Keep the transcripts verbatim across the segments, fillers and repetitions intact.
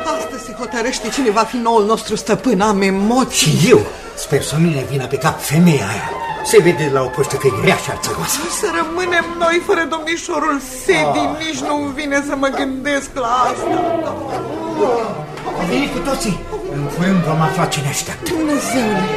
Astăzi se hotărăște cine va fi noul nostru stăpân. Am emoții. Și eu sper să nu ne vină pe cap femeia aia. Se vede la o poștă că e grea și arțăgoasă. Să rămânem noi fără domnișorul Sedi. Ah. Nici nu-mi vine să mă gândesc la asta. Au venit cu toții. În curând vom afla ce ne așteaptă. Dumnezeule!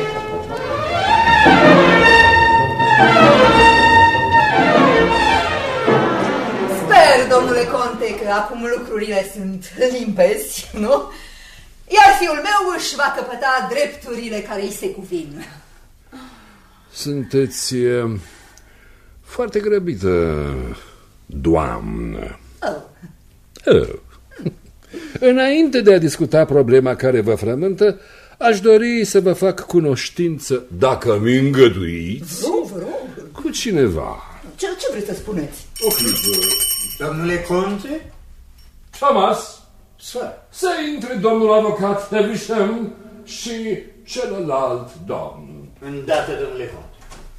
Sper, domnule conte, că acum lucrurile sunt limpezi, nu? Iar fiul meu își va căpăta drepturile care îi se cuvin. Sunteți uh, foarte grăbită, doamnă. Oh. Oh. Înainte de a discuta problema care vă frământă, aș dori să vă fac cunoștință, dacă mi îngăduiți, Vă rog. cu cineva. Ce, ce vreți să spuneți? O clipă, domnule conte? Thomas, Sir. să intre domnul avocat Havisham și celălalt domn. Îndată, domnule conte.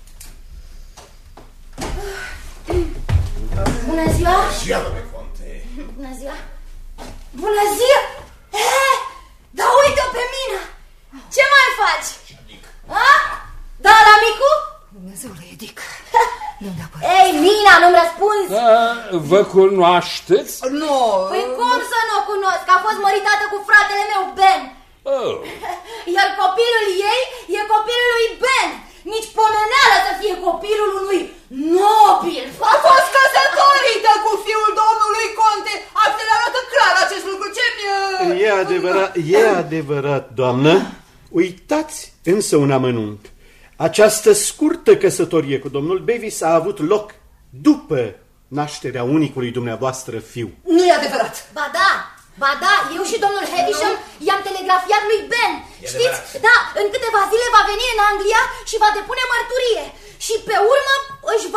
Bună ziua! Ziua, domnule conte! Bună ziua! Bună ziua! Eh, dar uite-o pe mine! Ce mai faci? A? Da, la micu? Dumnezeule, Edic. Ei, Mina, nu-mi răspunzi? Da, vă cunoașteți? Nu. Păi cum să nu o cunosc? A fost măritată cu fratele meu, Ben. Oh. Iar copilul ei e copilul lui Ben. Nici pomeneală să fie copilul unui nobil. A fost căsătorită cu fiul domnului conte. Actele arată clar acest lucru. Ce-mi... E adevărat, e adevărat, doamnă. Uitați însă un amănunt. Această scurtă căsătorie cu domnul Bevis a avut loc după nașterea unicului dumneavoastră fiu. Nu e adevărat. Ba da, ba da, eu și domnul Havisham i-am telegrafiat lui Ben. Știți? Da, în câteva zile va veni în Anglia și va depune mărturie. Și pe urmă își